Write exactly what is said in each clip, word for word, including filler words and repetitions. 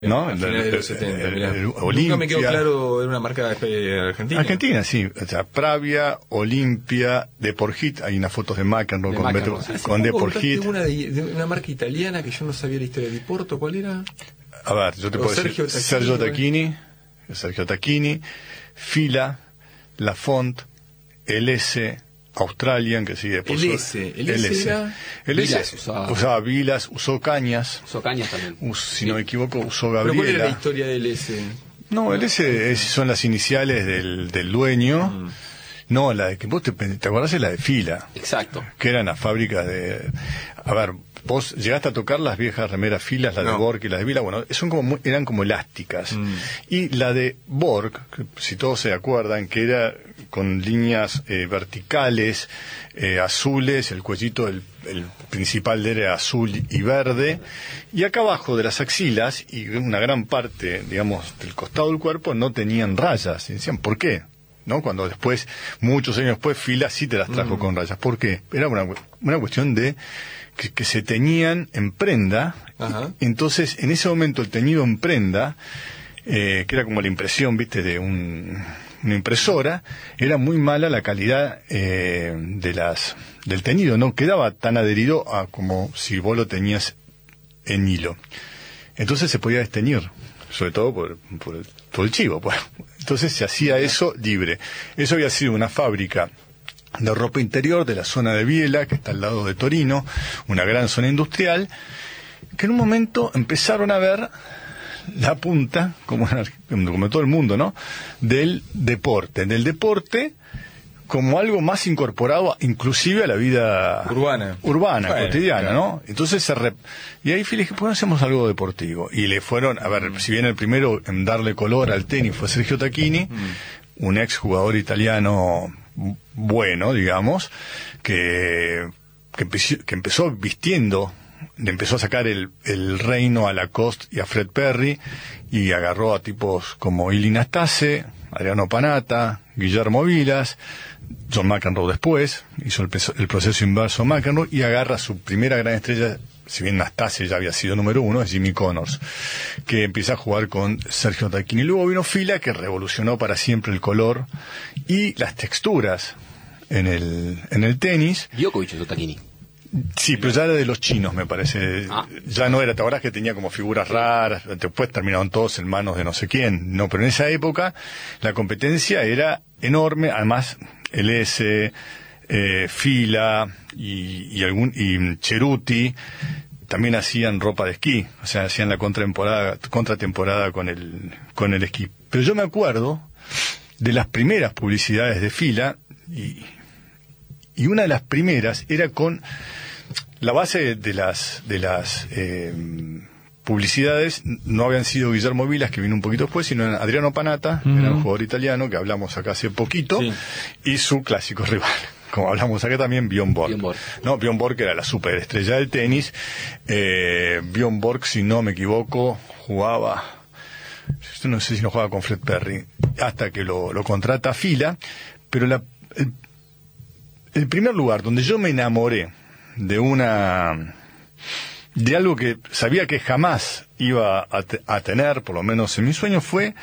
¿no? A finales de los setenta, el, mirá. el, el, Nunca me quedó claro, era una marca eh, argentina. Argentina, sí. O sea, Pravia, Olimpia, Deporhit. Hay unas fotos de McEnroe De con, McEnroe, Beto, sí. con Deporhit. Una de, de una marca italiana que yo no sabía la historia de Diporto. ¿Cuál era? A ver, yo te O puedo Sergio decir. Tacchini, Sergio Tacchini. Sergio Tacchini. Fila. Lafont. L S. Australian, que sigue por el S, el S, S. Era... el S Vilas usaba. usaba Vilas, usó Cañas. Usó Cañas también. Us, si sí. no me equivoco, usó Gabriela. ¿Pero cuál era la historia del S? No, el S es, son las iniciales del, del dueño. Mm. No, la de que vos te, te acordás es la de Fila. Exacto. Que eran las fábricas de... A ver, vos llegaste a tocar las viejas remeras Filas, la no. de Borg y la de Vila, bueno, son como muy, eran como elásticas. Mm. Y la de Borg, si todos se acuerdan, que era con líneas eh, verticales, eh, azules, el cuellito, el, el principal era azul y verde, y acá abajo de las axilas, y una gran parte, digamos, del costado del cuerpo, no tenían rayas. Y decían, ¿por qué? ¿No? Cuando después, muchos años después, Fila sí te las trajo mm. con rayas. ¿Por qué? Era una, una cuestión de que, que se teñían en prenda. Ajá. Entonces, en ese momento, el teñido en prenda, eh, que era como la impresión, viste, de un, una impresora, era muy mala la calidad eh, de las del teñido. No quedaba tan adherido a como si vos lo teñías en hilo. Entonces se podía desteñir, sobre todo por, por, el, por el chivo, pues. Entonces se hacía eso libre. Eso había sido una fábrica de ropa interior de la zona de Biela, que está al lado de Torino, una gran zona industrial, que en un momento empezaron a ver la punta, como, como todo el mundo, ¿no?, del deporte, del deporte como algo más incorporado inclusive a la vida urbana, urbana bueno, cotidiana, claro. ¿no? Entonces se rep... y ahí dije, ¿por qué no hacemos algo deportivo? Y le fueron, a ver, mm. si bien el primero en darle color al tenis fue Sergio Tacchini, mm. un ex jugador italiano bueno, digamos, que que empezó, que empezó vistiendo, le empezó a sacar el, el reino a Lacoste y a Fred Perry, y agarró a tipos como Ilie Nastase, Adriano Panatta, Guillermo Vilas, John McEnroe después, hizo el, el proceso inverso a McEnroe, y agarra su primera gran estrella, si bien Nastase ya había sido número uno, es Jimmy Connors, que empieza a jugar con Sergio Tacchini. Luego vino Fila, que revolucionó para siempre el color y las texturas en el, en el tenis. Djokovic hizo Tacchini. Sí, pero ya era de los chinos, me parece. Ah. Ya no era, ¿te acordás que tenía como figuras raras? Después terminaron todos en manos de no sé quién. No, pero en esa época la competencia era enorme. Además, el S, eh, Fila y, y, algún, y Ceruti también hacían ropa de esquí. O sea, hacían la contratemporada, contratemporada con el, con el esquí. Pero yo me acuerdo de las primeras publicidades de Fila, y, y una de las primeras era con... La base de las de las eh, publicidades no habían sido Guillermo Vilas, que vino un poquito después, sino Adriano Panatta, uh-huh. era un jugador italiano que hablamos acá hace poquito, sí. y su clásico rival, como hablamos acá también, Bjorn Borg. Bjorn Borg. No, Bjorn Borg era la superestrella del tenis. Eh, Bjorn Borg, si no me equivoco, jugaba, no sé si no jugaba con Fred Perry, hasta que lo, lo contrata Fila, pero la, el, el primer lugar donde yo me enamoré de una de algo que sabía que jamás iba a, te, a tener, por lo menos en mi sueño, fue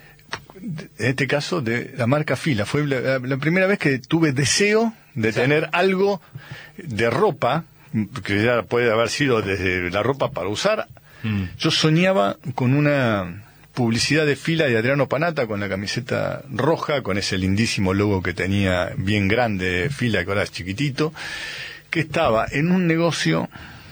en este caso de la marca Fila. Fue la, la primera vez que tuve deseo de sí. tener algo de ropa, que ya puede haber sido desde la ropa para usar. mm. Yo soñaba con una publicidad de Fila de Adriano Panatta con la camiseta roja, con ese lindísimo logo que tenía bien grande Fila, que ahora es chiquitito, que estaba en un negocio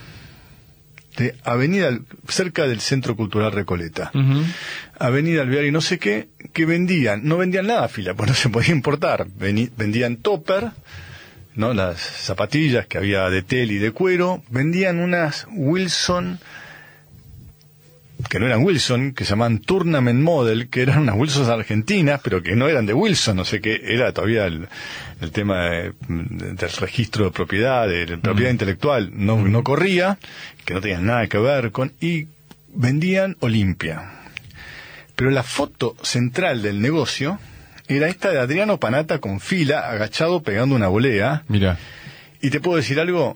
de Avenida, cerca del Centro Cultural Recoleta, uh-huh. Avenida Alvear y no sé qué, que vendían, no vendían nada Fila, pues no se podía importar, Vení, vendían topper, ¿no?, las zapatillas que había de tela y de cuero, vendían unas Wilson, que no eran Wilson, que se llamaban Tournament Model, que eran unas Wilsons argentinas, pero que no eran de Wilson, no sé qué, era todavía el, el tema de, de, del registro de propiedad, de, de propiedad mm. intelectual, no, mm. no corría, que no tenían nada que ver con, y vendían Olimpia. Pero la foto central del negocio era esta de Adriano Panatta con Fila, agachado pegando una volea. Mira. Y te puedo decir algo,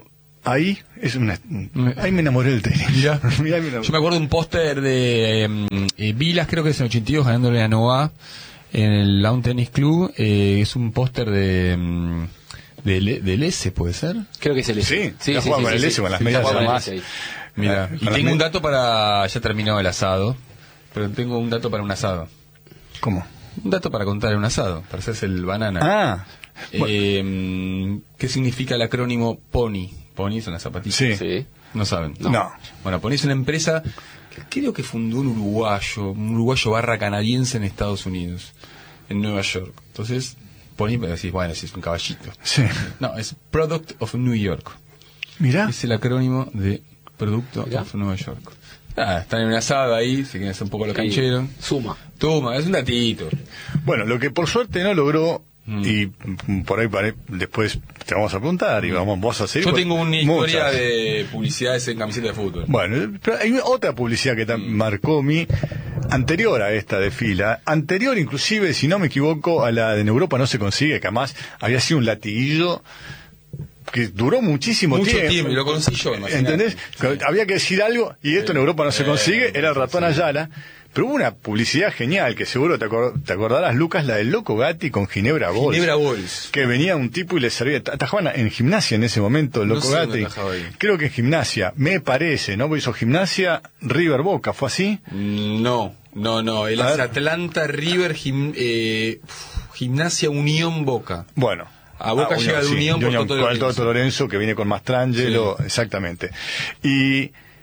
ahí es una, ahí me enamoré del tenis. Mirá. Mirá, me enamoré. Yo me acuerdo de un póster de eh, eh, Vilas, creo que es en el ochenta y dos, ganándole a Nova en el Lawn Tennis Club. Eh, es un póster de... Um, Del, del S, ¿puede ser? Creo que es el S. Sí, sí, ya sí, juega sí, con el sí, S, sí. con las Sí, medias ya juega con el más. S ahí. Mira, Ah, y con tengo las un me- dato para... Ya terminó el asado, pero tengo un dato para un asado. ¿Cómo? Un dato para contar en un asado, para hacerse el banana. Ah, Eh, ¿Qué significa el acrónimo PONY? PONY son las zapatillas. sí. Sí. No saben. No. Bueno, PONY es una empresa que creo que fundó un uruguayo, un uruguayo barra canadiense en Estados Unidos, en Nueva York. Entonces, PONY, me decís, bueno, si es un caballito. Sí. No, es Product of New York. Mirá. Es el acrónimo de Producto Mirá. of Nueva York. Ah, están en una asada ahí, se quieren hacer un poco los Sí. cancheros. Suma. Toma, es un datito. Bueno, lo que por suerte no logró, Mm. y mm, por ahí pare- después te vamos a preguntar y vamos, vamos a seguir. Yo porque tengo una historia muchas. de publicidades en camiseta de fútbol. Bueno, pero hay otra publicidad que tam- marcó mi anterior a esta de fila, anterior inclusive, si no me equivoco, a la de en Europa no se consigue, que además había sido un latiguillo que duró muchísimo Mucho tiempo. tiempo, y lo conocí yo, imagínate. ¿Entendés? Que había que decir algo y esto en Europa no se Eh, consigue, era el ratón sí. Ayala. Pero hubo una publicidad genial, que seguro te, acor- te acordarás, Lucas, la del Loco Gatti con Ginebra Bols. Ginebra Bols. Que venía un tipo y le servía. Atajaban en gimnasia en ese momento, el No Loco sé dónde Gatti. atajaba ahí. Creo que en gimnasia, me parece, ¿no? Porque hizo gimnasia River Boca, ¿fue así? No, no, no. El A ver. Atlanta River Gim- eh, uf, Gimnasia Unión Boca. Bueno. A Boca llega de sí, Unión por Toto con el Lorenzo. Toto Lorenzo, que viene con Mastrangelo, exactamente. Y...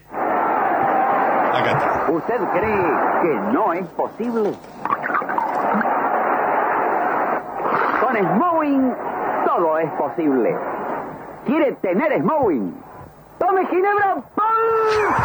Acá está. ¿Usted cree que no es posible? Con Smowing todo es posible. ¿Quiere tener Smowing? ¡Tome Ginebra Bols!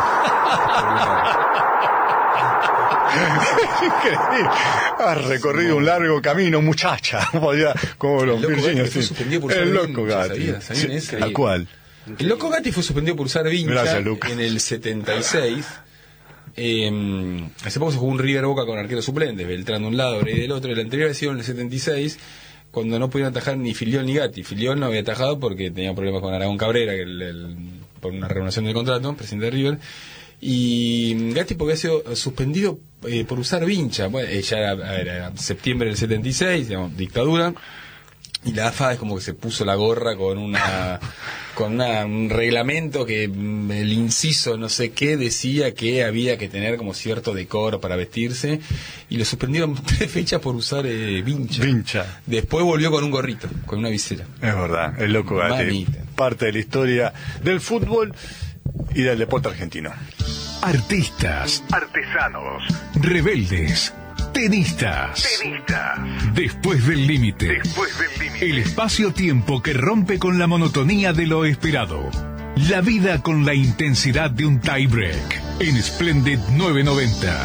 Increíble. Has recorrido un largo camino, muchacha. Podía- como los El Loco Virginia, Gatti fue sí. suspendido por El usar Loco vincha, Gatti. ¿sabías? ¿Sabían Sí, eso? ¿a cuál? El Loco Gatti fue suspendido por usar vincha Gracias, Lucas. en el setenta y seis. Eh, hace poco se jugó un River Boca con arqueros suplentes, Beltrán de un lado, Brey del otro. El anterior había sido en el setenta y seis, cuando no pudieron atajar ni Filiol ni Gatti. Filiol no había atajado porque tenía problemas con Aragón Cabrera, que el, el- por una renovación del contrato, presidente de River. Y Gatti porque había sido suspendido eh, por usar vincha. Bueno, eh, ya era, a ver, era septiembre del setenta y seis, digamos, dictadura. Y la A F A es como que se puso la gorra con una con una, un reglamento que mm, el inciso no sé qué decía que había que tener como cierto decoro para vestirse, y lo suspendieron tres fechas por usar eh, vincha. Vincha. Después volvió con un gorrito, con una visera. Es verdad, el Loco Gatti. Mamita. Parte de la historia del fútbol y del deporte argentino. Artistas, Artesanos. rebeldes, tenistas. Tenistas. Después del límite. Después del límite. El espacio-tiempo que rompe con la monotonía de lo esperado. La vida con la intensidad de un tie-break. En Splendid novecientos noventa.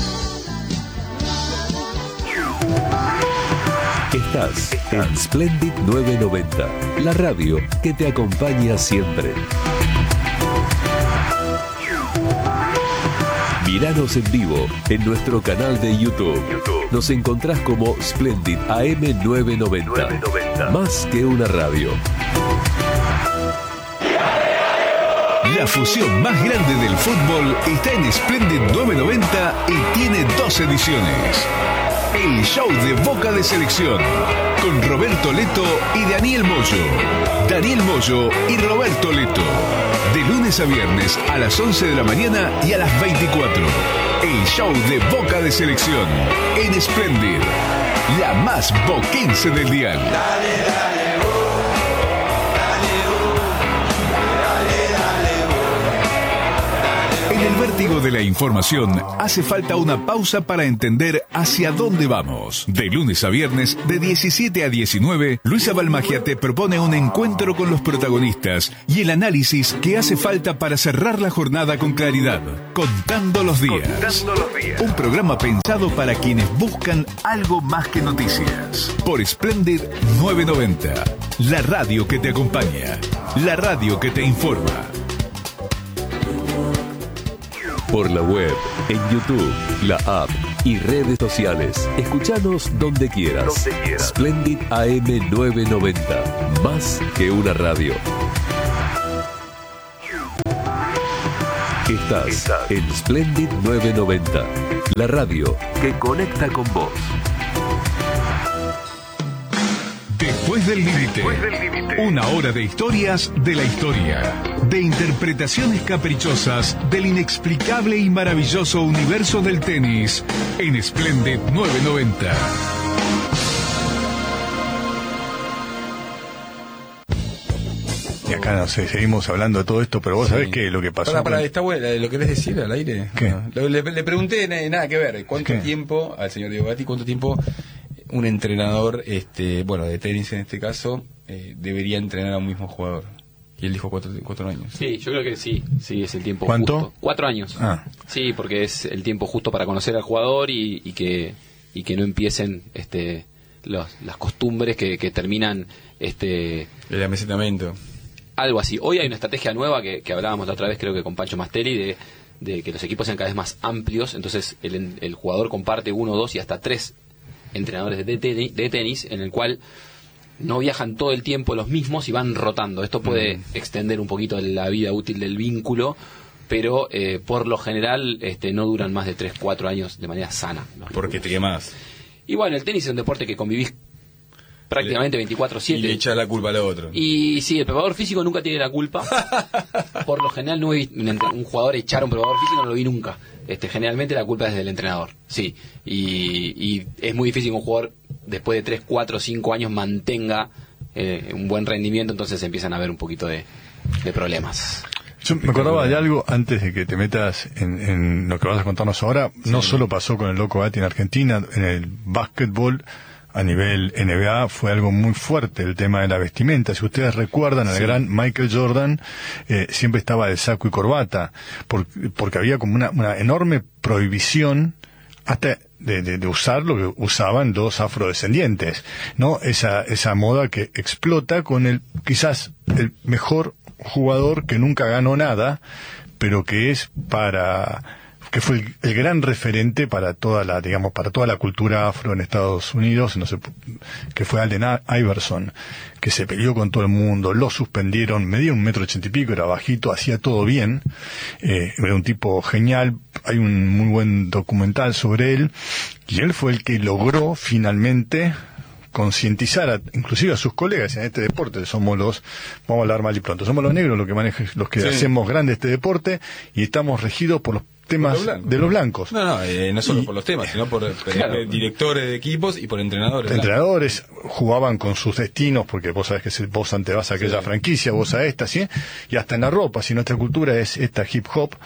Estás en Splendid novecientos noventa, la radio que te acompaña siempre. Míranos en vivo en nuestro canal de YouTube. Nos encontrás como Splendid A M novecientos noventa. Más que una radio. La fusión más grande del fútbol está en Splendid novecientos noventa y tiene dos ediciones. El show de Boca de Selección, con Roberto Leto y Daniel Moyo. Daniel Moyo y Roberto Leto. De lunes a viernes a las once de la mañana y a las veinticuatro. El show de Boca de Selección, en Splendid, la más boquense del dial. En el vértigo de la información hace falta una pausa para entender hacia dónde vamos. De lunes a viernes, de diecisiete a diecinueve, Luisa Balmagia te propone un encuentro con los protagonistas y el análisis que hace falta para cerrar la jornada con claridad. Contando los días. Un programa pensado para quienes buscan algo más que noticias. Por Splendid novecientos noventa, la radio que te acompaña, la radio que te informa. Por la web, en YouTube, la app y redes sociales. Escuchanos donde quieras. Donde quieras. Splendid A M novecientos noventa. Más que una radio. Estás en Splendid novecientos noventa, la radio que conecta con vos. Después del límite, una hora de historias de la historia, de interpretaciones caprichosas del inexplicable y maravilloso universo del tenis en Splendid novecientos noventa. Y acá no sé, seguimos hablando de todo esto, pero vos Sí. sabés que lo que pasó. Para, para, con- está bueno, ¿lo querés decir al aire? ¿Qué? No. Lo- Le, le pregunté, na- nada que ver, ¿cuánto ¿Qué? tiempo, al señor Diego Gatti, cuánto tiempo un entrenador, este bueno, de tenis en este caso, eh, debería entrenar a un mismo jugador? Y él dijo cuatro, cuatro años. Sí, yo creo que sí, sí, es el tiempo ¿Cuánto? justo. Cuatro años. Ah. Sí, porque es el tiempo justo para conocer al jugador y, y que y que no empiecen este los, las costumbres que, que terminan este El amesetamiento. algo así. Hoy hay una estrategia nueva que, que hablábamos la otra vez, creo que con Pancho Mastelli, de, de que los equipos sean cada vez más amplios, entonces el, el jugador comparte uno, dos y hasta tres entrenadores de tenis, de tenis, en el cual no viajan todo el tiempo los mismos y van rotando. Esto puede Mm. extender un poquito la vida útil del vínculo, pero eh, por lo general este, no duran más de tres, cuatro años de manera sana. los Porque te vínculos. quemás. Y bueno, el tenis es un deporte que convivís prácticamente veinticuatro Y siete. le echas la culpa al otro. Y sí, el preparador físico nunca tiene la culpa. Por lo general no he visto un, entre- un jugador echar a un preparador físico, no lo vi nunca. Este, generalmente la culpa es del entrenador, sí. Y, y es muy difícil que un jugador después de tres, cuatro, cinco años mantenga eh, un buen rendimiento, entonces empiezan a haber un poquito de, de problemas. Yo me acordaba de algo antes de que te metas en, en lo que vas a contarnos ahora. No solo pasó con el Loco Gatti en Argentina, en el básquetbol a nivel N B A fue algo muy fuerte el tema de la vestimenta. Si ustedes recuerdan, al gran Michael Jordan eh, siempre estaba de saco y corbata, por- porque había como una, una enorme prohibición hasta de, de, de usar lo que usaban los afrodescendientes, ¿no? Esa, esa moda que explota con el, quizás, el mejor jugador que nunca ganó nada, pero que es para, que fue el, el gran referente para toda la, digamos, para toda la cultura afro en Estados Unidos, no sé, que fue Allen Iverson, que se peleó con todo el mundo, lo suspendieron, medía un metro ochenta y pico, era bajito, hacía todo bien, eh, era un tipo genial, hay un muy buen documental sobre él, y él fue el que logró finalmente concientizar a, inclusive a sus colegas en este deporte. Somos los, vamos a hablar mal y pronto, somos los negros los que manejan, los que Sí. hacemos grande este deporte, y estamos regidos por los temas Por los blancos. de los blancos. No, no, eh, no solo Y- por los temas, sino por eh, Claro. eh, directores de equipos y por entrenadores. Los entrenadores jugaban con sus destinos, porque vos sabés que se- vos antes vas a aquella Sí. franquicia, vos a esta, ¿sí? Y hasta en la ropa, si nuestra cultura es esta hip hop,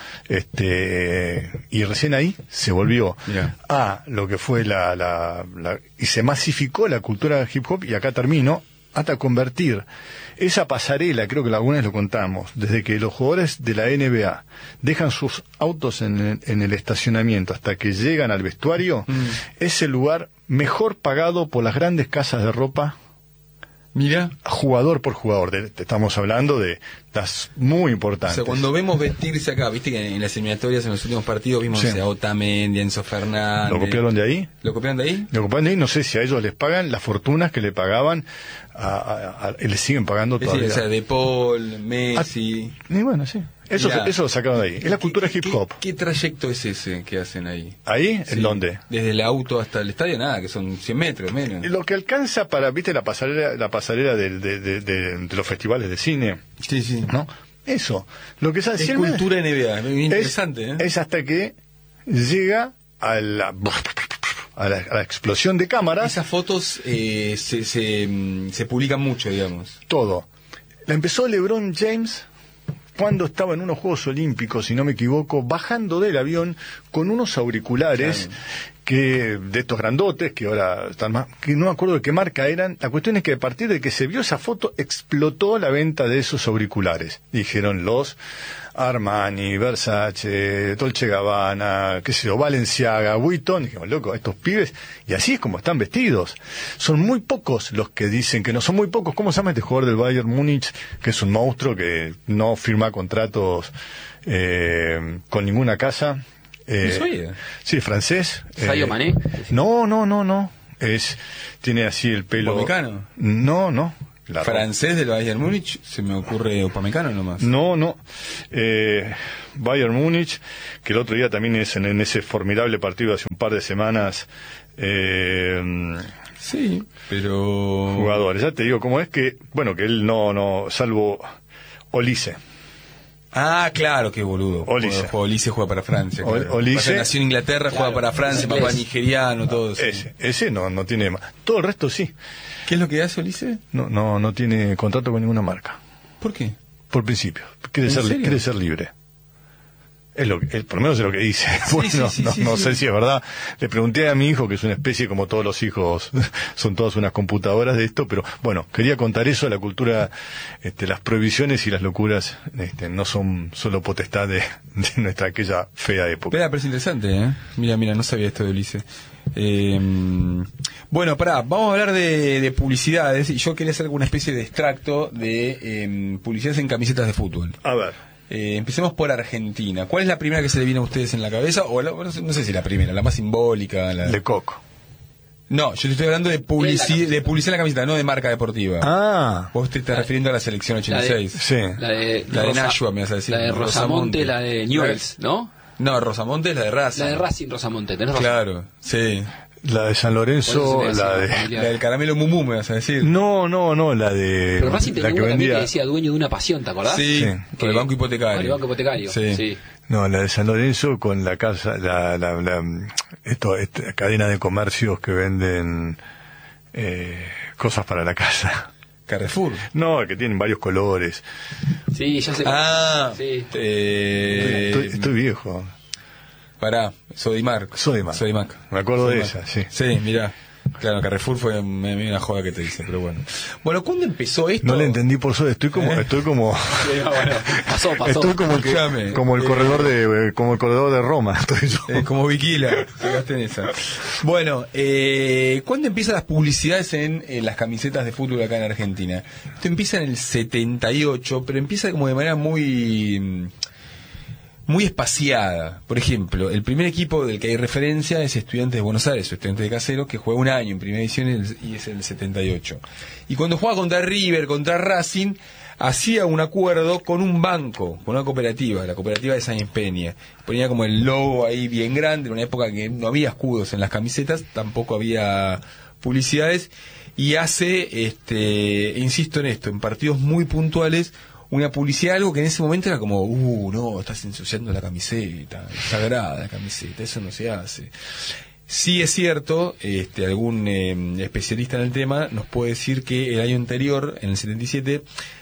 este, y recién ahí se volvió Mirá. a lo que fue la, la, la, y se masificó la cultura hip hop, y acá termino, hasta convertir esa pasarela, creo que alguna vez lo contamos, desde que los jugadores de la N B A dejan sus autos en el, en el estacionamiento hasta que llegan al vestuario, Mm. es el lugar mejor pagado por las grandes casas de ropa, Mira, jugador por jugador. De- te estamos hablando de las muy o importantes. sea, cuando vemos vestirse acá, viste que en las eliminatorias, en los últimos partidos, vimos Sí. a Otamendi, a Enzo Fernández. ¿Lo copiaron de ahí? ¿Lo copiaron de ahí? Lo que pasa es que no sé si a ellos les pagan las fortunas que le pagaban, a, a- a- y les siguen pagando Es decir, todavía. o sea, De Paul, Messi. Y bueno, sí. Eso, Mirá. eso lo sacaron de ahí. Es la cultura ¿Qué- hip hop. ¿Qué, qué trayecto es ese que hacen ahí? ¿Ahí? Sí. ¿En dónde? Desde el auto hasta el estadio, nada, que son cien metros menos. Lo que alcanza para, viste, la pasarela, la pasarela del- de, de- de- de los festivales de cine, Sí, sí. ¿no? Eso. Lo que sale Es siempre cultura N B A, muy interesante, es, ¿eh? es hasta que llega a la, a la, a la explosión de cámaras, Esas fotos eh, se, se, mm, se publican mucho, digamos. todo. La empezó LeBron James cuando estaba en unos Juegos Olímpicos, si no me equivoco, bajando del avión con unos auriculares Claro. que de estos grandotes, que ahora están más, que no me acuerdo de qué marca eran. La cuestión es que a partir de que se vio esa foto, explotó la venta de esos auriculares. Dijeron los Armani, Versace, Dolce Gabbana, qué sé yo, Balenciaga, Vuitton. Dijimos, loco, estos pibes, y así es como están vestidos. Son muy pocos los que dicen que no, son muy pocos. ¿Cómo se llama este jugador del Bayern Múnich, que es un monstruo, que no firma contratos eh, con ninguna casa? Eh, No sabía. sí, francés. ¿Sadio Mané? No, no, no, no. Es, tiene así el pelo. ¿Upamecano? No, no. la francés del Bayern Múnich, se me ocurre Upamecano nomás. No, no. Eh, Bayern Múnich, que el otro día también es en, en ese formidable partido hace un par de semanas. Eh, sí, pero jugadores. Ya te digo cómo es que, bueno, que él no, no, salvo Olise. Ah, claro, qué boludo. Olise. Juega, Olise juega para Francia. Claro. Olise. Nació en Inglaterra, claro, juega para Francia, papá nigeriano, todo eso. Ese, ese no, no tiene más. Todo el resto sí. ¿Qué es lo que hace Olise? No, no, no tiene contrato con ninguna marca. ¿Por qué? Por principio. Quiere ¿En ser, serio? quiere ser libre. Es lo que, es, por lo menos es lo que dice. Sí, Bueno, sí, sí, no, sí, no sí. sé si es verdad. Le pregunté a mi hijo, que es una especie como todos los hijos, son todas unas computadoras de esto, pero bueno, quería contar eso, la cultura, este, las prohibiciones y las locuras, este, no son solo potestad de, de nuestra aquella fea época. Espera, pero es interesante, ¿eh? Mira, mira, no sabía esto de Ulises. Eh, bueno, pará, vamos a hablar de, de publicidades, y yo quería hacer una especie de extracto de eh, publicidades en camisetas de fútbol. A ver. Eh, empecemos por Argentina. ¿Cuál es la primera que se le viene a ustedes en la cabeza? O la- no, sé, no sé si la primera, la más simbólica. La... Le Coco. No, yo te estoy hablando de, publici- de publicidad en la camiseta, no de marca deportiva. Ah, Vos te estás refiriendo a la selección ochenta y seis. sí. La de, La de Rosa- Nashua, me vas a decir. La de Rosamonte, Rosamonte. la de Newell's, ¿no? No, Rosamonte es la de Racing. La de Racing Rosamonte, tenés razón. Claro, sí. La de San Lorenzo, Por eso se me la decía, de... familiar. La del caramelo Mumú, me vas a decir. No, no, no, la de... Pero Racing tenía la que una también vendía... que decía dueño de una pasión, ¿te acordás? Sí, Sí. por el banco hipotecario. Por el banco hipotecario, Sí. sí. No, la de San Lorenzo con la casa, la, la, la esto, esta cadena de comercios que venden eh, cosas para la casa. Carrefour. No, que tienen varios colores. Sí, ya sé. Ah, Sí. eh, Estoy, estoy viejo. Pará, Sodimac. Sodimac. Sodimac. Me acuerdo de Sodimac. esa, sí. Sí, mirá. Claro, Carrefour fue me- me- una joda que te dice, pero bueno. Bueno, ¿cuándo empezó esto? No le entendí por eso. Estoy como, ¿Eh? estoy como, Sí, no, bueno, pasó, pasó. estoy como el, que- Escuchame, como el eh, corredor de, como el corredor de Roma. Estoy yo. Eh, como Viquila, pegaste en esa. Bueno, eh, ¿cuándo empiezan las publicidades en, en las camisetas de fútbol acá en Argentina? Esto empieza en el setenta y ocho, pero empieza como de manera muy mm, muy espaciada. Por ejemplo, el primer equipo del que hay referencia es Estudiantes de Buenos Aires, o Estudiantes de Caseros, que juega un año en primera edición y es en el setenta y ocho. Y cuando juega contra River, contra Racing, hacía un acuerdo con un banco, con una cooperativa, la cooperativa de Sáenz Peña. Ponía como el logo ahí bien grande, en una época que no había escudos en las camisetas, tampoco había publicidades, y hace, este, insisto en esto, en partidos muy puntuales, una publicidad, algo que en ese momento era como, uh, no, estás ensuciando la camiseta, es sagrada la camiseta, eso no se hace. Sí es cierto, este, algún eh, especialista en el tema nos puede decir que el año anterior, en el setenta y siete,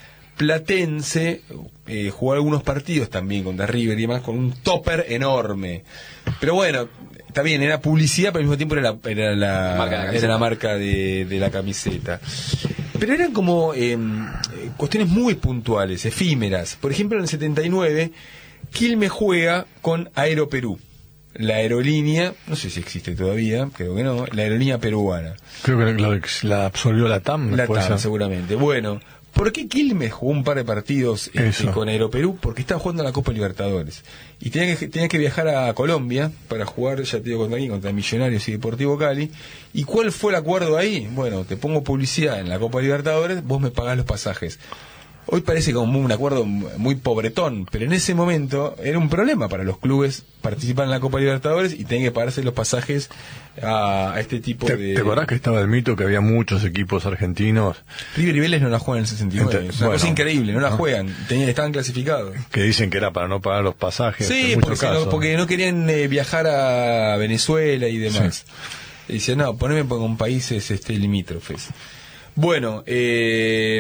Platense eh, jugó algunos partidos también contra River y demás con un topper enorme. Pero bueno, está bien, era publicidad, pero al mismo tiempo era la, era la, La marca de la era la camiseta. marca de, de la camiseta. Pero eran como eh, cuestiones muy puntuales, efímeras. Por ejemplo, en el setenta y nueve, Quilmes juega con Aeroperú, la aerolínea, no sé si existe todavía, creo que no, la aerolínea peruana. Creo que la, la absorbió la T A M. La puede T A M, ser. seguramente. Bueno, ¿por qué Quilmes jugó un par de partidos este, Eso. con Aeroperú? Porque estaba jugando la Copa Libertadores. Y tenía que, tenía que viajar a Colombia para jugar, ya te digo, contra quién, contra Millonarios y Deportivo Cali. ¿Y cuál fue el acuerdo ahí? Bueno, te pongo publicidad en la Copa Libertadores, vos me pagás los pasajes. Hoy parece como un acuerdo muy pobretón, pero en ese momento era un problema para los clubes participar en la Copa Libertadores y tenían que pagarse los pasajes a, a este tipo ¿Te, de... ¿Te acordás que estaba el mito que había muchos equipos argentinos River y Vélez no la juegan en el sesenta y nueve. Ente- Es una bueno, cosa increíble, no la ¿no? juegan. Tenían, estaban clasificados. que dicen que era para no pagar los pasajes? Sí, en porque, muchos si no- casos. porque no querían eh, viajar a Venezuela y demás. Y dicen, no, poneme con países este, limítrofes. Bueno, eh,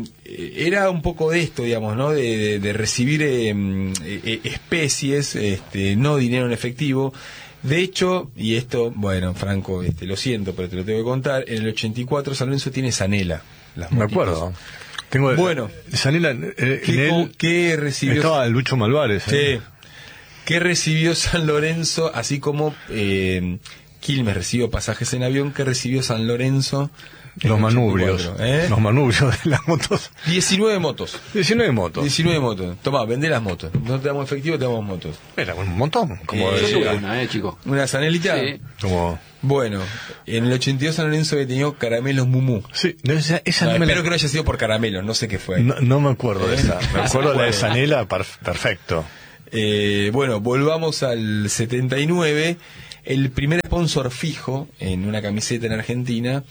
era un poco de esto, digamos, ¿no? De, de, de recibir eh, eh, especies, este, no dinero en efectivo. De hecho, y esto, bueno, Franco, este, lo siento, pero te lo tengo que contar, en el ochenta y cuatro San Lorenzo tiene Zanela. Las Me motitos. acuerdo. Tengo, Bueno. Sanela, eh, en ¿Qué, él qué recibió? estaba el Lucho Malvares. Sí. ¿eh? ¿Qué recibió San Lorenzo, así como eh, Quilmes recibió pasajes en avión que recibió San Lorenzo. Los manubrios, ¿eh? Los manubrios de las motos. diecinueve motos. diecinueve motos. diecinueve motos. Tomá, vendé las motos. No te damos efectivo, te damos motos. Era un montón. Como Eh, Yo decía. tuve una, eh, chico. ¿Una Sanelita? Sí. Como... Bueno, en el ochenta y dos San Lorenzo había tenido caramelos Mumú. Sí, no, esa, esa No, no me la- espero que no haya sido por caramelos, no sé qué fue. no, no me acuerdo de ¿Eh? esa. Me Ah, acuerdo se de la de acuerda. Sanela, perf- perfecto. Eh, bueno, volvamos al setenta y nueve. El primer sponsor fijo en una camiseta en Argentina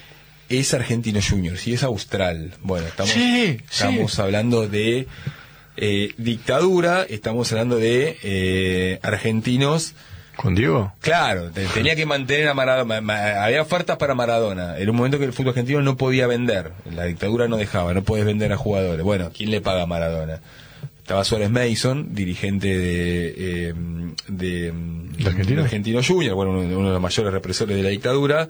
es Argentino Juniors y es Austral. Bueno, estamos, Sí, estamos sí. hablando de eh, dictadura, estamos hablando de eh, argentinos. ¿Con Diego? Claro, te- tenía que mantener a Maradona. ma- ma- Había ofertas para Maradona. Era un momento que el fútbol argentino no podía vender. La dictadura no dejaba, no podés vender a jugadores. Bueno, ¿quién le paga a Maradona? Estaba Suárez Mason, dirigente de, eh, de, ¿De Argentino? de Argentino Junior, bueno, uno, uno de los mayores represores de la dictadura.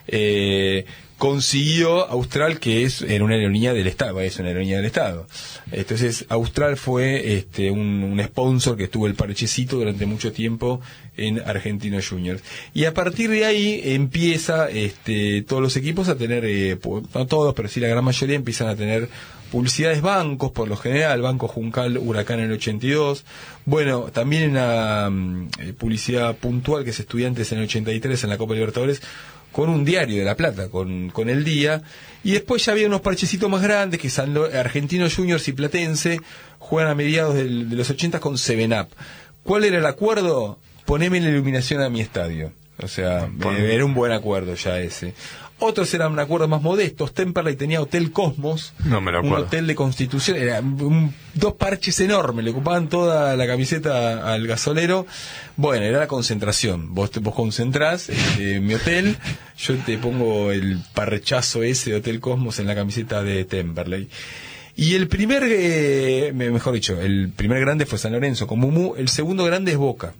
Eh, consiguió Austral, que es era una aerolínea del Estado, es una aerolínea del Estado. Entonces, Austral fue este un, un sponsor que estuvo el parchecito durante mucho tiempo en Argentino Juniors. Y a partir de ahí empieza este todos los equipos a tener, eh, pu- no todos, pero sí la gran mayoría empiezan a tener publicidades bancos, por lo general, Banco Juncal, Huracán en el ochenta y dos. Bueno, también una mm, eh, publicidad puntual que es Estudiantes en el ochenta y tres en la Copa Libertadores, con un diario de La Plata, con, con El Día, y después ya había unos parchecitos más grandes que San Lo- Argentino Juniors y Platense juegan a mediados del- de los ochenta con Seven Up. ¿Cuál era el acuerdo? Poneme la iluminación a mi estadio. O sea, eh, era un buen acuerdo ya ese. Otros eran acuerdos más modestos. Temperley tenía Hotel Cosmos, No me lo un acuerdo. hotel de Constitución, era un- dos parches enormes, le ocupaban toda la camiseta al gasolero. Bueno, era la concentración. Vos te, vos concentrás este, en mi hotel, yo te pongo el parrechazo ese de Hotel Cosmos en la camiseta de Temperley. Y el primer, eh, me- mejor dicho, el primer grande fue San Lorenzo con Mumú, el segundo grande es Boca.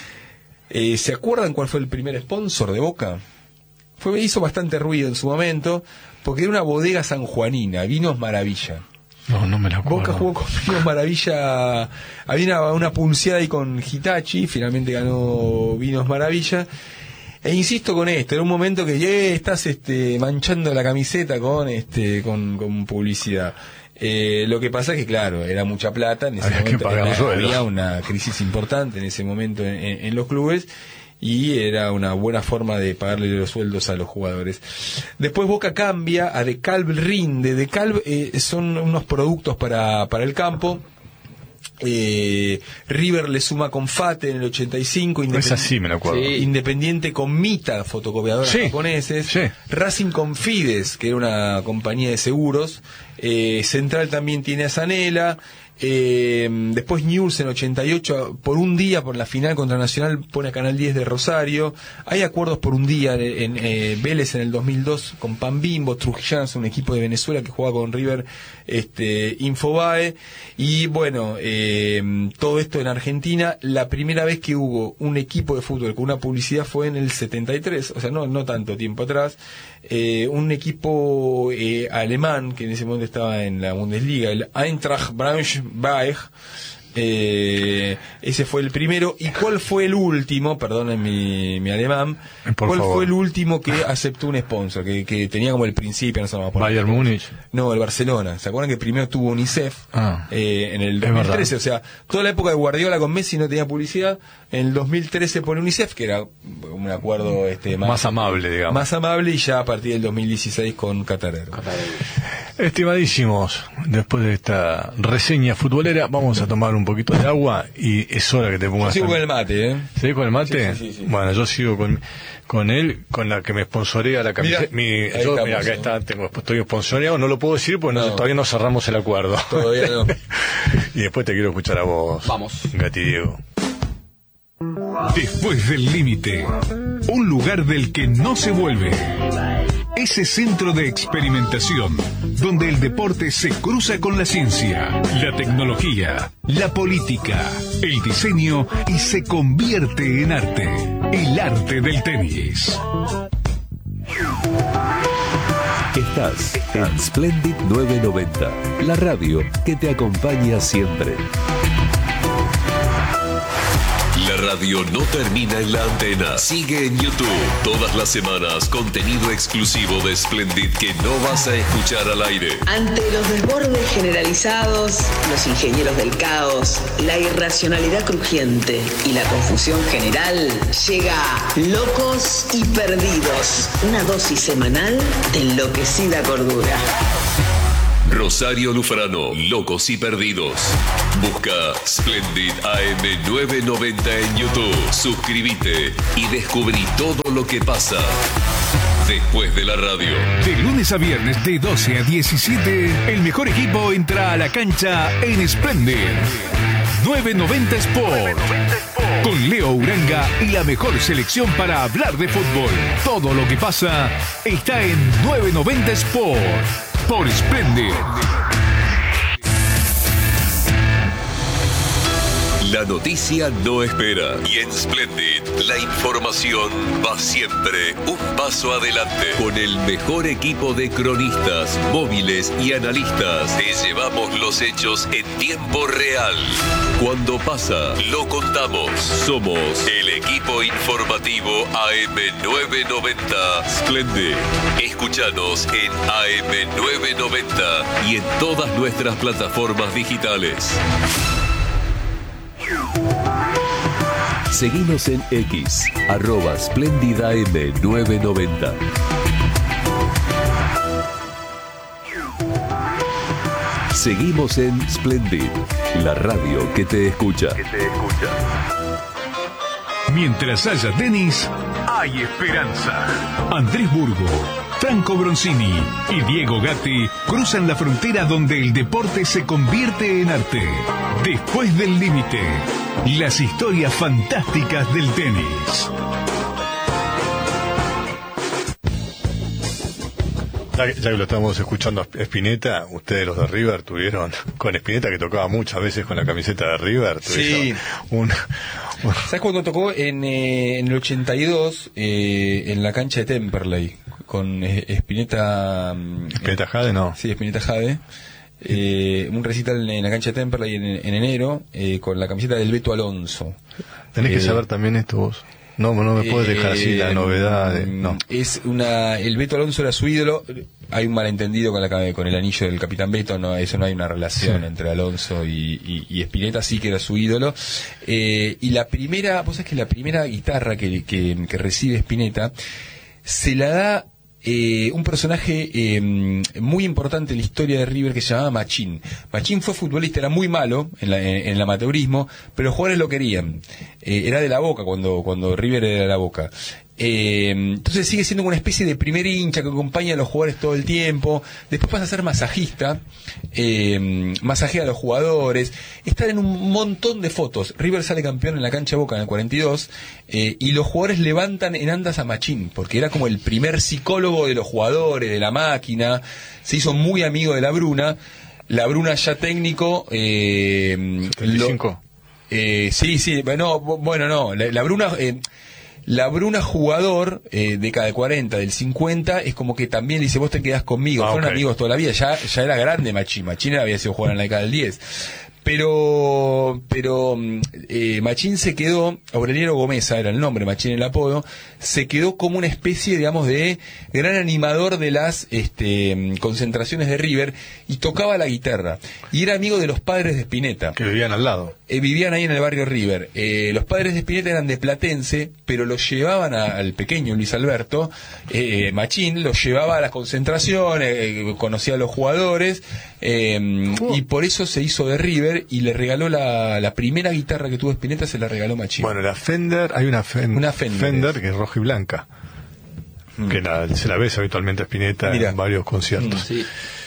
Eh, ¿Se acuerdan cuál fue el primer sponsor de Boca? Fue, hizo bastante ruido en su momento, porque era una bodega sanjuanina, Vinos Maravilla. No, no me la acuerdo. Boca jugó con Vinos Maravilla, había una, una pulseada ahí con Hitachi, finalmente ganó Vinos Maravilla. E insisto con esto, era un momento que eh, estás este, manchando la camiseta con este con, con publicidad. Eh, lo que pasa es que, claro, era mucha plata, en ese Había que momento pagar era- sueldos. había una crisis importante en ese momento en, en- en los clubes, y era una buena forma de pagarle los sueldos a los jugadores. Después Boca cambia a Decalb Rinde. Decalb eh, son unos productos para, para el campo. Eh, River le suma con Fate en el ochenta y cinco. Es así, me la acuerdo. Sí. Independiente con Mita, fotocopiadoras Sí, japoneses. sí. Racing con Fides, que era una compañía de seguros. Eh, Central también tiene a Zanela. Eh, después News en ochenta y ocho, por un día, por la final contra Nacional, pone a Canal diez de Rosario. Hay acuerdos por un día en, en, eh, Vélez en el dos mil dos con Pan Bimbo, Trujillanos, un equipo de Venezuela que juega con River, este, Infobae. Y bueno, eh, todo esto en Argentina. La primera vez que hubo un equipo de fútbol con una publicidad fue en el setenta y tres, o sea, no, no tanto tiempo atrás. Eh, un equipo eh, alemán que en ese momento estaba en la Bundesliga, el Eintracht Braunschweig. Eh, ese fue el primero. ¿Y cuál fue el último? Perdonen mi, mi alemán. Por ¿Cuál favor. fue el último que aceptó un sponsor? Que, que tenía como el principio, no sé, vamos a poner- Bayern Múnich. No, el Barcelona. ¿Se acuerdan que primero tuvo UNICEF? Ah. eh, en el Es dos mil trece? verdad. O sea, toda la época de Guardiola con Messi no tenía publicidad. En el dos mil trece pone UNICEF, que era un acuerdo este, más, Más amable, digamos. más amable, y ya a partir del dos mil dieciséis con Qatar. Estimadísimos, después de esta reseña futbolera, vamos a tomar un poquito de agua y es hora que te pongas. Sigo a- con el mate, ¿eh? ¿Seguís con el mate? Sí, sí, sí, sí. Bueno, yo sigo con, con él, con la que me sponsorea la camiseta. Mirá, Mi, ahí yo, estamos, mira, acá ¿eh? está, tengo, estoy sponsoreado, no lo puedo decir porque no- No. todavía no cerramos el acuerdo. Todavía no. Y después te quiero escuchar a vos. Vamos. Gati Diego. Después del límite, un lugar del que no se vuelve. Ese centro de experimentación, donde el deporte se cruza con la ciencia, la tecnología, la política, el diseño y se convierte en arte. El arte del tenis. Estás en Splendid novecientos noventa, la radio que te acompaña siempre. La radio no termina en la antena. Sigue en YouTube. Todas las semanas, contenido exclusivo de Splendid que no vas a escuchar al aire. Ante los desbordes generalizados, los ingenieros del caos, la irracionalidad crujiente y la confusión general, llega Locos y Perdidos, una dosis semanal de enloquecida cordura. Rosario Lufrano, Locos y Perdidos. Busca Splendid A M novecientos noventa en YouTube. Suscríbete y descubrí todo lo que pasa después de la radio. De lunes a viernes de doce a diecisiete, el mejor equipo entra a la cancha en Splendid novecientos noventa Sport. Con Leo Uranga y la mejor selección para hablar de fútbol. Todo lo que pasa está en novecientos noventa Sport. Por Splendid. La noticia no espera y en Splendid la información va siempre un paso adelante. Con el mejor equipo de cronistas, móviles y analistas, te llevamos los hechos en tiempo real. Cuando pasa, lo contamos. Somos el equipo informativo A M novecientos noventa Splendid. Escúchanos en A M novecientos noventa y en todas nuestras plataformas digitales. Seguimos en X, arroba Splendid A M novecientos noventa. Seguimos en Splendid, la radio que te escucha. Que te escucha. Mientras haya tenis, hay esperanza. Andrés Burgo, Franco Bronzini y Diego Gatti cruzan la frontera donde el deporte se convierte en arte. Después del límite, las historias fantásticas del tenis. Ya, ya que lo estamos escuchando a Spinetta, ustedes los de River tuvieron, con Spinetta que tocaba muchas veces con la camiseta de River, tuvieron Sí. un... un ¿Sabes cuándo tocó? En, eh, en el ochenta y dos, eh, en la cancha de Temperley, con eh, Spinetta... mm, Spinetta Jade, no. Sí, Spinetta Jade. Eh, un recital en la cancha de Temperley en, en enero, eh, con la camiseta del Beto Alonso. Tenés Eh, que saber también esto vos. No, no me puedes dejar así la Eh, novedad. De, no. Es una, el Beto Alonso era su ídolo. Hay un malentendido con, la, con el anillo del Capitán Beto, no, eso no hay una relación Sí. entre Alonso y, y, y Spinetta, sí que era su ídolo. Eh, y la primera, vos sabés que la primera guitarra que, que, que recibe Spinetta se la da Eh, un personaje eh, muy importante en la historia de River que se llamaba Machín. Machín fue futbolista, era muy malo en, la, en, en el amateurismo, pero los jugadores lo querían. Eh, era de la Boca cuando, cuando River era de la Boca. Eh, entonces sigue siendo una especie de primer hincha que acompaña a los jugadores todo el tiempo. Después pasa a ser masajista, eh, masajea a los jugadores. Están en un montón de fotos. River sale campeón en la cancha Boca en el cuarenta y dos, eh, y los jugadores levantan en andas a Machín, porque era como el primer psicólogo de los jugadores, de la máquina. Se hizo muy amigo de la Bruna. La Bruna ya técnico. Eh, setenta y cinco. Lo, eh, sí, sí, bueno, bueno, no. La, la Bruna. Eh, La Bruna jugador, eh, década de cuarenta, del cincuenta, es como que también le dice, vos te quedás conmigo. Ah, Fueron okay. amigos toda la vida, ya, ya era grande Machín. Machín había sido jugador en la década del diez. Pero, pero eh, Machín se quedó, Aureliano Gomeza era el nombre, Machín el apodo, se quedó como una especie, digamos, de gran animador de las este, concentraciones de River, y tocaba la guitarra. Y era amigo de los padres de Spinetta. Que vivían al lado. Eh, vivían ahí en el barrio River. Eh, los padres de Spinetta eran de Platense, pero los llevaban a, al pequeño Luis Alberto, eh, Machín, los llevaba a las concentraciones, eh, conocía a los jugadores, eh, Oh. y por eso se hizo de River, y le regaló la, la primera guitarra que tuvo Spinetta, se la regaló Machín. Bueno, la Fender, hay una, Fen- Una Fender. que es roja y blanca. Mm. Que la, se la ves habitualmente a Spinetta Mirá. en varios conciertos. Sí.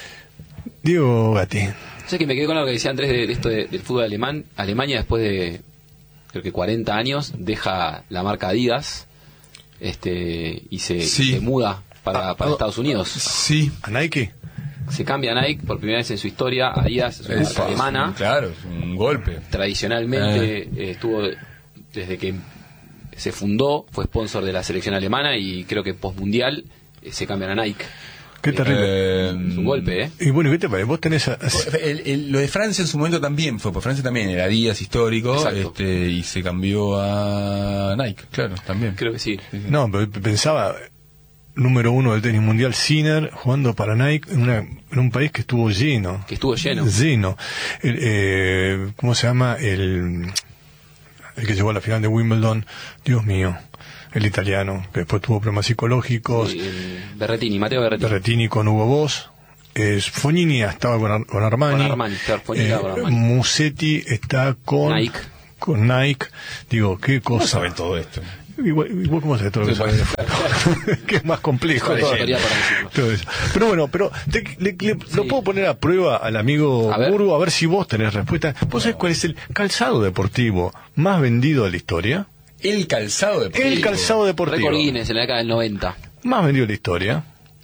Diego Gatti. Sé que me quedé con lo que decía Andrés de, de esto de- del fútbol alemán. Alemania, después de creo que cuarenta años, deja la marca Adidas, este y se, Sí. se muda para, Ah, para ah, Estados Unidos. Sí. ¿A Nike? Se cambia a Nike por primera vez en su historia. Adidas es una Es- marca alemana. es- claro, es un golpe. Tradicionalmente eh, estuvo desde que se fundó, fue sponsor de la selección alemana, y creo que postmundial eh, se cambian a Nike. Qué terrible. Eh, Es un golpe, ¿eh? Y bueno, ¿qué te parece? Vos tenés... a- El- el- lo de Francia en su momento también fue, porque Francia también era Adidas histórico, Exacto. este, y se cambió a Nike, claro, también. Creo que sí. No, pero pensaba, número uno del tenis mundial, Sinner, jugando para Nike en, una, en un país que estuvo lleno. Que estuvo lleno. Lleno. El, eh, ¿Cómo se llama? El, el que llegó a la final de Wimbledon. Dios mío. El italiano, que después tuvo problemas psicológicos. Sí, el Berrettini, Matteo Berrettini. Berrettini con Hugo Boss. Eh, Fognini estaba con, Ar- con Armani. Con Armani, claro, Fognini estaba con Armani. Musetti está con Nike. Con Nike. Digo, qué ¿Cómo cosa. saben todo esto? Igual, igual ¿cómo se todo lo que sabe? Que es más complejo. Toda la todo. historia para decirlo. Todo eso. Pero bueno, pero te- le- le- lo puedo poner a prueba al amigo A ver. Burgo a ver si vos tenés respuesta. ¿Vos sabés cuál es el calzado deportivo más vendido de la historia? El calzado deportivo. El calzado deportivo Récord Guinness en la década del noventa. más vendido de la historia.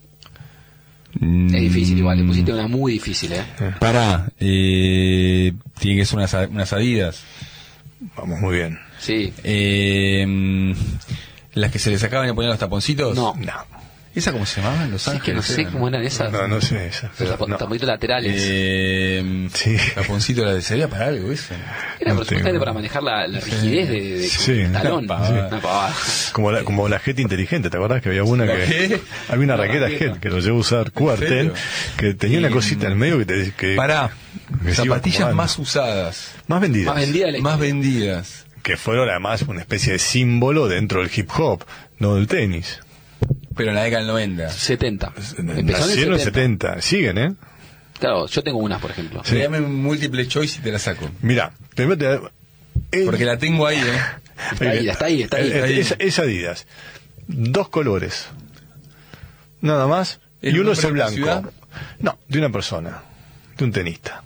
Mm, Es difícil igual, le pusiste una muy difícil, ¿eh? Pará, eh, tiene que ser unas, unas Adidas. Vamos, muy bien. Sí. Eh, las que se le sacaban y ponían los taponcitos. No. No, ¿Esa cómo se llamaban? Los Sí, Ángeles. que no sé eran, cómo eran esas. no, no sé esa. Los Pero, tapo- no. taponcitos laterales. Eh, Sí. Taponcito la de sería para algo eso. Era no supuestamente tengo. para manejar la, la rigidez de, de, Sí. del talón. Una pavada. Una pavada. Como la, como la Jet inteligente, ¿te acordás que había una ¿La que... qué? Había una La raqueta raqueta. Jet que lo llevó a usar Kuerten, serio? que tenía una Y- cosita en el medio que te... Que, Pará, que se iba zapatillas acomodando. más usadas, Más vendidas. Más vendida de la más historia. vendidas. Que fueron además una especie de símbolo dentro del hip hop, no del tenis. Pero en la década del noventa. setenta. Empezó en el Nacieron en setenta. setenta, siguen, ¿eh? Claro, yo tengo unas, por ejemplo. Sí. Dame un múltiple choice y te la saco. Mira, primero te el- Porque la tengo ahí, ¿eh? Está ahí, está ahí, está ahí. el- el- es, es Adidas. Dos colores. Nada más. ¿El Y uno nombre es el de la blanco. ciudad? No, de una persona. De un tenista.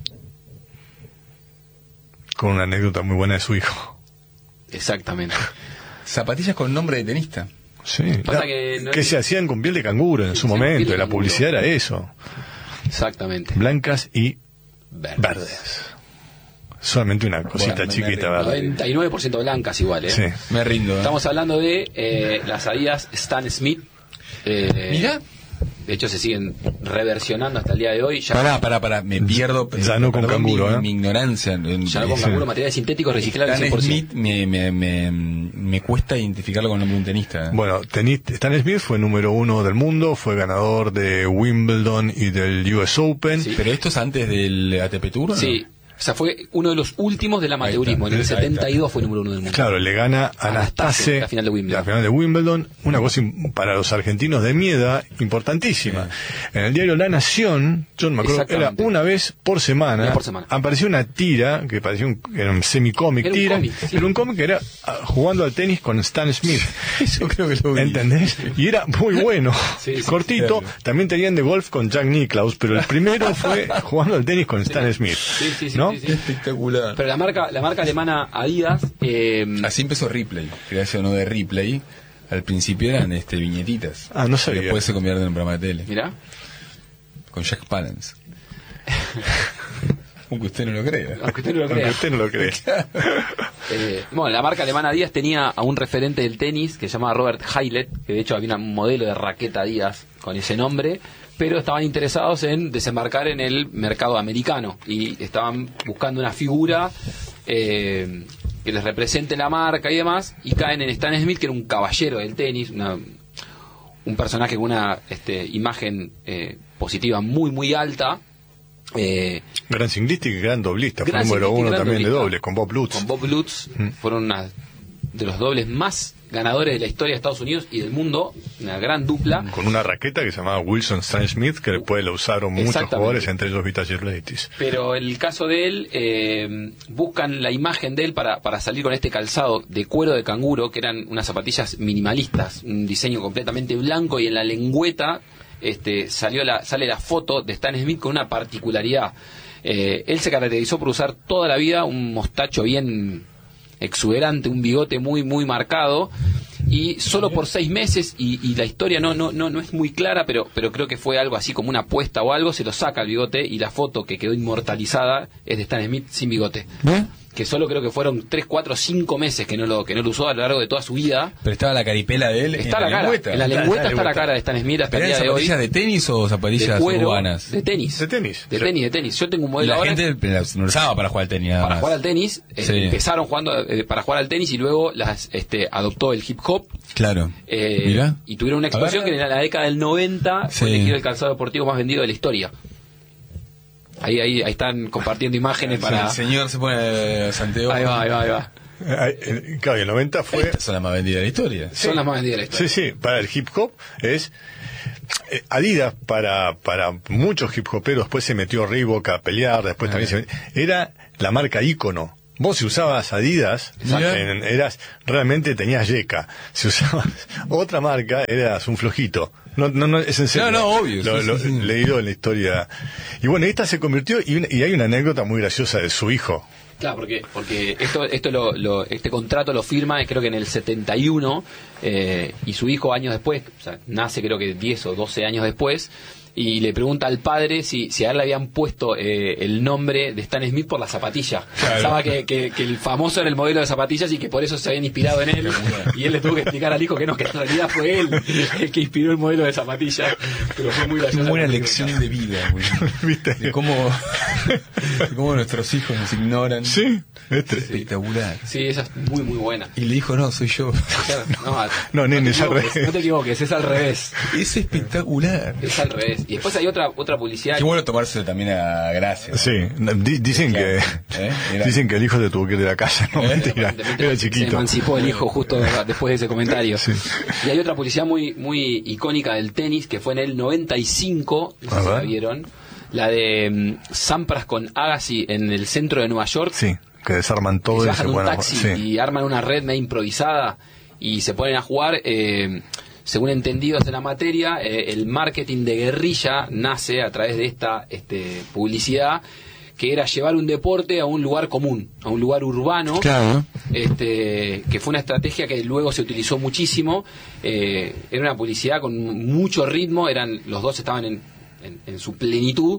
Con una anécdota muy buena de su hijo. Exactamente. Zapatillas con nombre de tenista. Sí. Pasa La- que no que es- se hacían con piel de canguro en Sí, su sí, piel momento. de Y la canguro. publicidad era eso. Exactamente. Blancas y Verdes. verdes. Solamente una cosita Bueno, me- chiquita me- verde. noventa y nueve por ciento blancas igual, ¿eh? Sí. Me rindo, ¿eh? Estamos hablando de eh, las Adidas Stan Smith. Eh, Mirá. De hecho, se siguen reversionando hasta el día de hoy. Ya, Pará, pará, pará, me pierdo. Ya no con perdón canguro, mi, ¿eh? mi ignorancia. en- ya no con en- canguro, materiales sintéticos reciclables Stan cien por ciento. Smith me, me, me, me cuesta identificarlo con el nombre de un tenista. ¿eh? Bueno, tenis, Stan Smith fue número uno del mundo, fue ganador de Wimbledon y del U S Open. Sí. Pero esto es antes del A T P Tour, ¿o no? Sí, o sea, fue uno de los últimos del amateurismo. Ahí En el está, ahí está. setenta y dos fue número uno del mundo. Claro, le gana a Anastase la final de Wimbledon. la final de Wimbledon, una cosa im- para los argentinos de mi edad importantísima. En el diario La Nación, yo no me acuerdo, era Exactamente. una vez por semana, Una vez por semana. apareció una tira, que parecía un, era un semicómic Era un tira, cómic, sí. era un cómic que era ah, jugando al tenis con Stan Smith. Eso creo que lo vi. ¿Entendés? Y era muy bueno, Sí, sí, cortito. claro. También tenían de golf con Jack Nicklaus, pero el primero fue jugando al tenis con Stan Smith. Sí, sí, sí, ¿no? sí, sí. Espectacular. Pero la marca, la marca alemana Adidas, eh, Así empezó Ripley, creación no de Ripley. Al principio eran este viñetitas. Ah, no sabía. Y después se convierten en un programa de tele. mirá, Con Jack Palance. Aunque usted no lo crea. aunque usted no lo Aunque crea. usted no lo cree. Eh, bueno, la marca alemana Adidas tenía a un referente del tenis que se llamaba Robert Hylett, que de hecho había un modelo de raqueta Adidas con ese nombre, pero estaban interesados en desembarcar en el mercado americano y estaban buscando una figura eh, que les represente la marca y demás, y caen en Stan Smith, que era un caballero del tenis, una, un personaje con una este, imagen eh, positiva muy, muy alta. Eh, Gran ciclista y gran doblista, fue Gran número ciclista y uno gran también de doblista. dobles, con Bob Lutz. Con Bob Lutz, Mm. fueron una de los dobles más ganadores de la historia de Estados Unidos y del mundo, una gran dupla. Con una raqueta que se llamaba Wilson Stan Smith, que después la usaron muchos Exactamente. jugadores, entre ellos Vita Gerlaitis. Pero el caso de él, eh, buscan la imagen de él para, para salir con este calzado de cuero de canguro, que eran unas zapatillas minimalistas, un diseño completamente blanco, y en la lengüeta este, salió la, sale la foto de Stan Smith con una particularidad. Eh, él se caracterizó por usar toda la vida un mostacho bien exuberante, un bigote muy muy marcado, y solo por seis meses, y, y la historia no no no no es muy clara, pero pero creo que fue algo así como una apuesta o algo, se lo saca el bigote, y la foto que quedó inmortalizada es de Stan Smith sin bigote. que solo creo que fueron tres, cuatro, cinco meses que no lo que no lo usó a lo largo de toda su vida. Pero estaba la caripela de él Está en la, la cara, lengüeta. en la lengüeta está la cara de Stan Smith hasta el ¿Pero día eran de hoy. zapatillas de tenis o zapatillas De cuero, urbanas? de tenis. De tenis. De tenis, de tenis. Yo tengo un Y modelo la ahora gente las no usaba para jugar al tenis nada para más. jugar al tenis. eh, Sí. Empezaron jugando eh, para jugar al tenis y luego las este adoptó el hip hop. Claro. Eh, Mirá. y tuvieron una A explosión ver. que en la década del noventa fue Sí. elegido el calzado deportivo más vendido de la historia. Ahí, ahí, ahí están compartiendo imágenes para... El señor se pone Santiago. Ahí va, ahí va, ahí va. Eh, eh, Claro, y el noventa fue... Estas son las más vendidas de la historia. Son las más vendidas de la historia. Sí, sí, para el hip hop es... eh, Adidas, para, para muchos hip hoperos, después se metió Reebok a pelear, después también se metió, era la marca ícono. Vos si usabas Adidas, en- eras realmente tenías yeca. Si usabas otra marca, eras un flojito. No, no, no, es en serio. No, no, obvio, Lo, sí, lo- sí, sí. leído en la historia. Y bueno, esta se convirtió, y, una- y hay una anécdota muy graciosa de su hijo. Claro, porque porque esto esto lo, lo- este contrato lo firma eh, creo que en el setenta y uno eh, y su hijo años después, o sea, nace creo que diez o doce años después y le pregunta al padre si, si a él le habían puesto eh, el nombre de Stan Smith por la zapatilla. Pensaba que, que, que el famoso era el modelo de zapatillas y que por eso se habían inspirado en él. Y él le tuvo que explicar al hijo que no, que en realidad fue él el que inspiró el modelo de zapatillas. Pero fue muy gracioso. Una buena lección de vida, güey. ¿Viste? De cómo, de cómo nuestros hijos nos ignoran. Sí, este. Espectacular. Sí, esa es muy, muy buena. Y le dijo, no, soy yo. Claro, no, No, nene, te es al equivoques, revés. no te equivoques, es al revés. Es espectacular. Es al revés. Y después hay otra otra publicidad. Qué bueno tomárselo también a gracia. Sí, di- dicen Claro. que ¿Eh? Mira. dicen que el hijo se tuvo que ir de la casa, no ¿Eh? mentira, Evidentemente era Se chiquito. emancipó el hijo justo después de ese comentario. Sí. Y hay otra publicidad muy muy icónica del tenis que fue en el noventa y cinco, no sé A si la ver. vieron, la de mm, Sampras con Agassi en el centro de Nueva York. Sí, que desarman Que todo se y bajan se de un ponen a taxi jugar. Sí. y arman una red medio improvisada y se ponen a jugar. Eh, según entendidos de la materia, eh, el marketing de guerrilla nace a través de esta este, publicidad, que era llevar un deporte a un lugar común, a un lugar urbano. Claro. Este, que fue una estrategia que luego se utilizó muchísimo. Eh, era una publicidad con mucho ritmo, eran los dos estaban en, en, en su plenitud.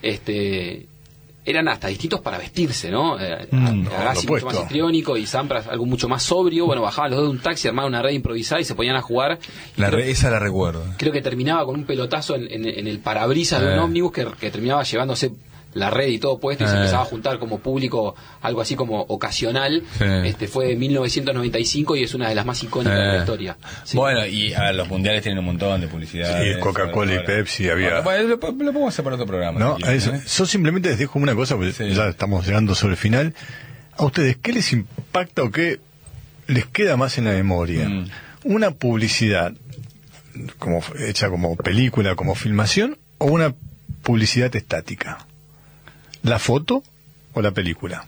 Este, eran hasta distintos para vestirse, ¿no? Eh, Mm, Agassi lo mucho más opuesto. histriónico y Sampras algo mucho más sobrio. Bueno, bajaban los dos de un taxi, armaban una red improvisada y se ponían a jugar. La Creo- re- esa la recuerdo. Creo que terminaba con un pelotazo en, en- en el parabrisas de un Eh. ómnibus que, que terminaba llevándose la red y todo puesto y se Eh. empezaba a juntar como público, algo así como ocasional. Sí. Este fue de mil novecientos noventa y cinco y es una de las más icónicas de la Eh. historia. Sí. Bueno, y a ver, los mundiales tienen un montón de publicidad. Sí, Coca-Cola y Pepsi había. Bueno, lo, lo podemos hacer para otro programa. No, si quieren, eso, ¿eh? yo simplemente les dejo una cosa, porque Sí. ya estamos llegando sobre el final. ¿A ustedes qué les impacta o qué les queda más en la memoria? Mm. ¿Una publicidad como hecha como película, como filmación, o una publicidad estática? ¿La foto o la película?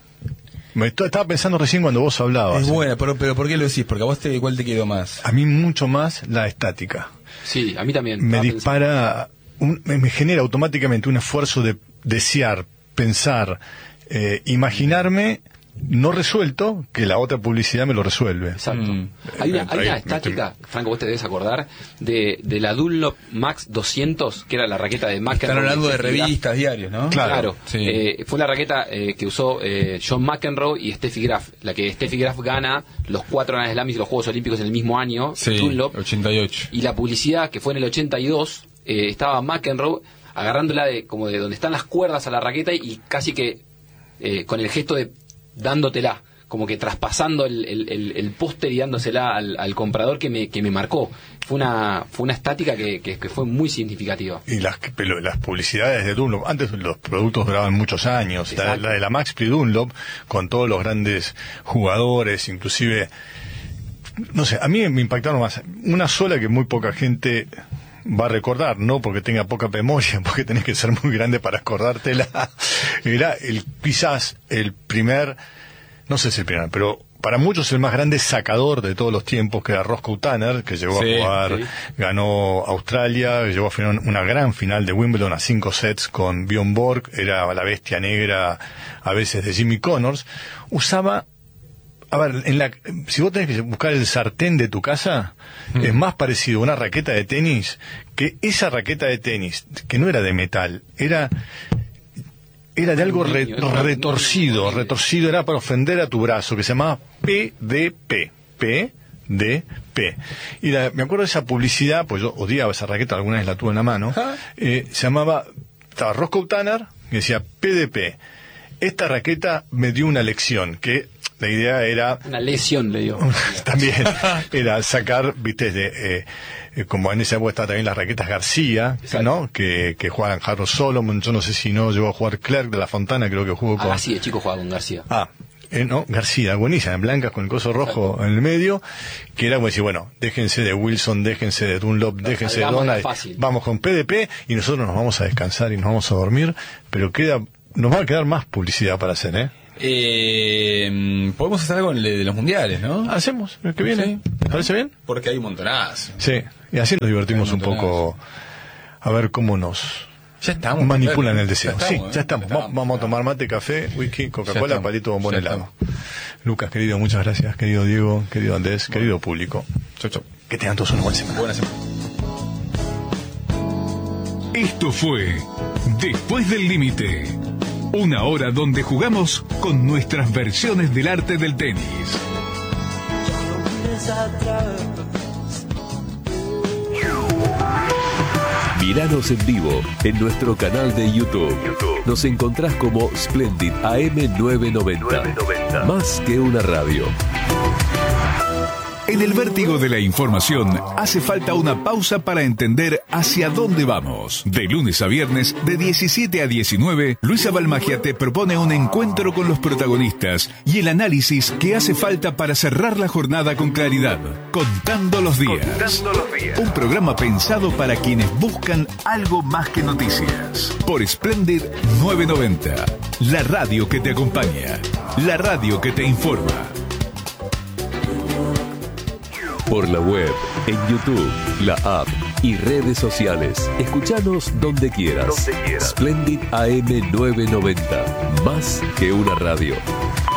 Me esto- estaba pensando recién cuando vos hablabas. Es buena, pero, pero ¿por qué lo decís? Porque a vos te, ¿cuál te quedó más? A mí mucho más la estática. Sí, a mí también. Me Estaba dispara, un- me, me genera automáticamente un esfuerzo de desear, pensar, eh, imaginarme no resuelto, que la otra publicidad me lo resuelve. Exacto. Mm. Hay una, Eh, hay una ahí- estática, Franco, vos te debes acordar, de, de la Dunlop Max doscientos, que era la raqueta de McEnroe. Están hablando de Steffi Graf. revistas, diarios, ¿no? Claro. Claro, Sí. eh, fue la raqueta eh, que usó eh, John McEnroe y Steffi Graf, la que Steffi Graf gana los cuatro Grand Slams y los Juegos Olímpicos en el mismo año, Sí, Dunlop, ochenta y ocho. y la publicidad que fue en el ochenta y dos, eh, estaba McEnroe agarrándola de como de donde están las cuerdas a la raqueta y casi que eh, con el gesto de dándotela, como que traspasando el, el, el, el póster y dándosela al, al comprador que me, que me marcó. Fue una fue una estática que, que, que fue muy significativa. Y las, que- pero las publicidades de Dunlop, antes los productos duraban muchos años, la, Exacto. la de la Max Pri Dunlop, con todos los grandes jugadores, inclusive, no sé, a mí me impactaron más, una sola que muy poca gente va a recordar, no porque tenga poca memoria, porque tenés que ser muy grande para acordártela, era el quizás el primer, no sé si el primer, pero para muchos el más grande sacador de todos los tiempos, que era Roscoe Tanner, que llegó Sí, a jugar, sí. ganó Australia, llegó a final, una gran final de Wimbledon a cinco sets con Bjorn Borg, era la bestia negra a veces de Jimmy Connors, usaba, a ver, en la, si vos tenés que buscar el sartén de tu casa, Mm. es más parecido a una raqueta de tenis que esa raqueta de tenis, que no era de metal, era era de algo re- Niño, era retorcido, niño. retorcido, era para ofender a tu brazo, que se llamaba P D P. P D P. Y la- me acuerdo de esa publicidad, pues yo odiaba esa raqueta, alguna vez la tuve en la mano, eh, se llamaba, estaba Roscoe Tanner, que decía P D P. Esta raqueta me dio una lección, que la idea era Una lesión le dio. también era sacar, viste, de, eh, eh, como en esa época estaban también las raquetas García, Exacto. ¿no? Que, que jugaban Harold Solomon, yo no sé si no llegó a jugar Clark de la Fontana, creo que jugó Ah, con... García, de chico jugaba con García. Ah, eh, no, García, buenísima, en blancas con el coso rojo Exacto. en el medio, que era como decir, bueno, déjense de Wilson, déjense de Dunlop, déjense de salgamos de Donald, fácil. vamos con P D P y nosotros nos vamos a descansar y nos vamos a dormir, pero queda, nos va a quedar más publicidad para hacer, ¿eh? Eh, podemos hacer algo en el de los mundiales, ¿no? Hacemos, el que viene, Sí. ¿te parece bien? Porque hay un montonazo. Sí, y así nos divertimos Hay un un poco a ver cómo nos Ya estamos. manipulan ya el deseo. estamos, Sí, ¿eh? ya estamos. Va- Vamos a tomar mate, café, whisky, Coca-Cola, estamos, palito, bombón, ya helado. Lucas, querido, muchas gracias. Querido Diego, querido Andrés, querido público. Chau, chau. Que tengan todos una buena semana. Buena semana. Esto fue Después del Límite. Una hora donde jugamos con nuestras versiones del arte del tenis. Miranos en vivo en nuestro canal de YouTube. Nos encontrás como Splendid A M novecientos noventa. Más que una radio. En el vértigo de la información hace falta una pausa para entender hacia dónde vamos. De lunes a viernes, de diecisiete a diecinueve, Luisa Balmagia te propone un encuentro con los protagonistas y el análisis que hace falta para cerrar la jornada con claridad. Contando los días. Un programa pensado para quienes buscan algo más que noticias. Por Splendid novecientos noventa. La radio que te acompaña. La radio que te informa. Por la web, en YouTube, la app y redes sociales. Escuchanos donde quieras. Splendid A M novecientos noventa. Más que una radio.